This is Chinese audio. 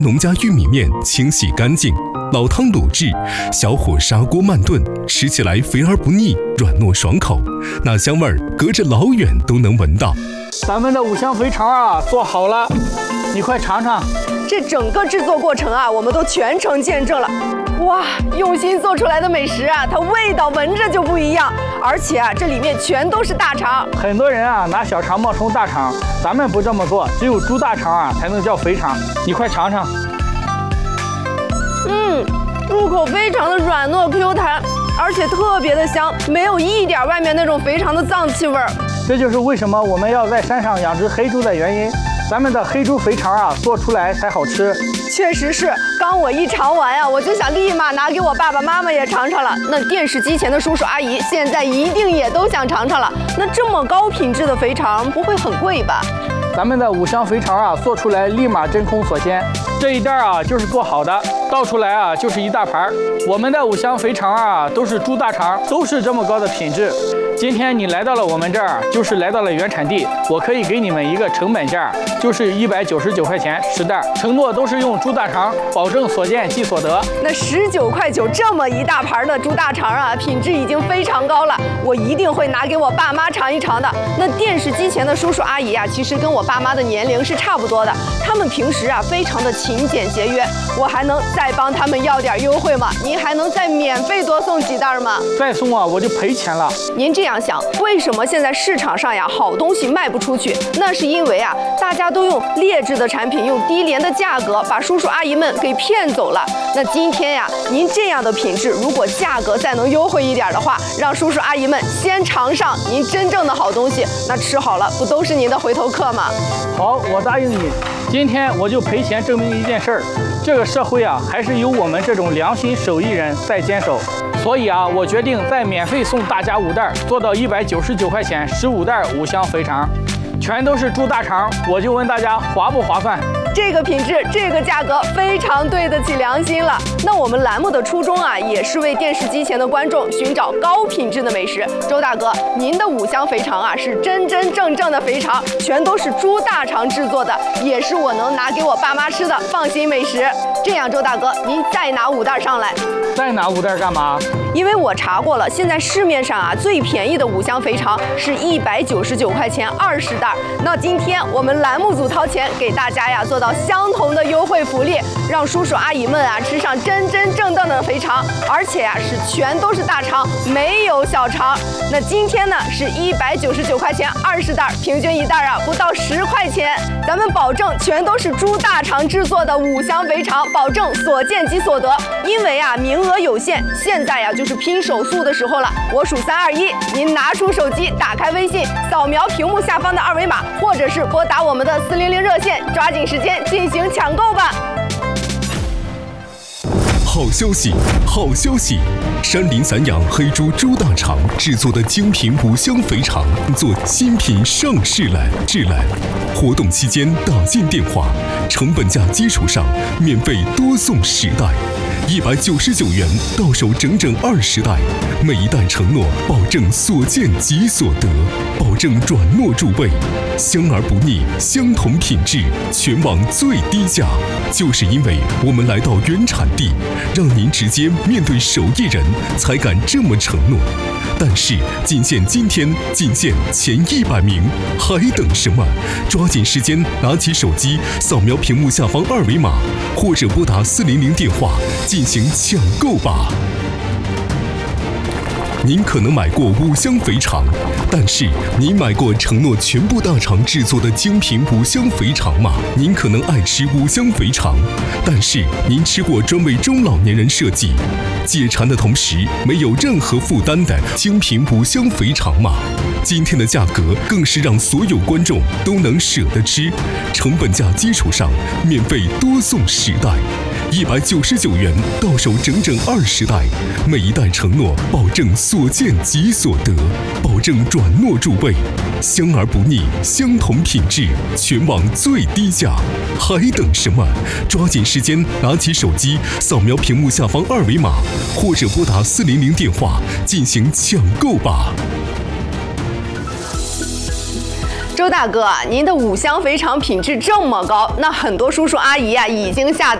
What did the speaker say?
农家玉米面清洗干净，老汤卤制，小火砂锅慢炖，吃起来肥而不腻，软糯爽口，那香味儿隔着老远都能闻到。 咱们的五香肥肠啊，做好了，你快尝尝。 这整个制作过程啊，我们都全程见证了。哇，用心做出来的美食啊，它味道闻着就不一样，而且啊，这里面全都是大肠。 很多人啊拿小肠冒充大肠，咱们不这么做，只有猪大肠啊才能叫肥肠。你快尝尝。 入口非常的软糯 Q 弹，而且特别的香，没有一点外面那种肥肠的脏气味儿。 这就是为什么我们要在山上养殖黑猪的原因。咱们的黑猪肥肠啊，做出来才好吃。 确实是，刚我一尝完呀，我就想立马拿给我爸爸妈妈也尝尝了。那电视机前的叔叔阿姨现在一定也都想尝尝了。那这么高品质的肥肠不会很贵吧？ 咱们的五香肥肠啊，做出来立马真空锁鲜。这一袋啊就是做好的，倒出来啊就是一大盘。我们的五香肥肠啊都是猪大肠，都是这么高的品质。今天你来到了我们这儿，就是来到了原产地，我可以给你们一个成本价，就是199块钱10袋，承诺都是用猪大肠，保证所见即所得。 那19.9块这么一大盘的猪大肠啊，品质已经非常高了，我一定会拿给我爸妈尝一尝的。那电视机前的叔叔阿姨啊，其实跟我爸妈的年龄是差不多的，他们平时啊非常的勤俭节约，我还能再帮他们要点优惠吗？您还能再免费多送几袋吗？ 再送啊我就赔钱了。 您这样想，为什么现在市场上呀好东西卖不出去？那是因为啊大家都用劣质的产品，用低廉的价格把叔叔阿姨们给骗走了。那今天呀，您这样的品质，如果价格再能优惠一点的话，让叔叔阿姨们先尝上您真正的好东西，那吃好了不都是您的回头客吗？ 好，我答应你。今天我就赔钱证明一件事儿，这个社会啊还是有我们这种良心手艺人在坚守。所以啊，我决定再免费送大家5袋，做到199块钱15袋五香肥肠，全都是猪大肠。我就问大家划不划算？ 这个品质，这个价格非常对得起良心了。那我们栏目的初衷啊，也是为电视机前的观众寻找高品质的美食。周大哥，您的五香肥肠啊，是真真正正的肥肠，全都是猪大肠制作的，也是我能拿给我爸妈吃的放心美食。这样，周大哥，您再拿5袋上来。 再拿5袋干嘛？ 因为我查过了，现在市面上啊最便宜的五香肥肠是199块钱20袋。那今天我们栏目组掏钱给大家呀做到相同的优惠福利，让叔叔阿姨们啊吃上真真正正的肥肠，而且啊是全都是大肠，没有小肠。那今天呢是199块钱20袋，平均一袋啊不到10块钱。咱们保证全都是猪大肠制作的五香肥肠，保证所见即所得。因为啊名额有限，现在呀就是拼手速的时候了。我数3、2、1，您拿出手机，打开微信，扫描屏幕下方的2维码，或者是拨打我们的400热线，抓紧时间进行抢购吧。 好消息，好消息！山林散养黑猪猪大肠制作的精品五香肥肠做新品上市了，活动期间打进电话，成本价基础上免费多送10袋，199元到手整整20袋，每一袋承诺保证所见即所得，保证软糯入味，香而不腻，相同品质，全网最低价。就是因为我们来到原产地，让您直接面对手艺人，才敢这么承诺。但是仅限今天，仅限前100名，还等什么？抓紧时间，拿起手机，扫描屏幕下方2维码，或者拨打400电话进行抢购吧。您可能买过五香肥肠，但是您买过承诺全部大肠制作的精品五香肥肠吗？您可能爱吃五香肥肠，但是您吃过专为中老年人设计、解馋的同时没有任何负担的精品五香肥肠吗？今天的价格更是让所有观众都能舍得吃，成本价基础上免费多送10袋，199元到手整整20袋，每一袋承诺保证所见即所得，保证软糯入味，香而不腻，相同品质，全网最低价，还等什么？抓紧时间，拿起手机，扫描屏幕下方2维码，或者拨打400电话进行抢购吧。 周大哥啊，您的5香肥肠品质这么高，那很多叔叔阿姨啊已经下单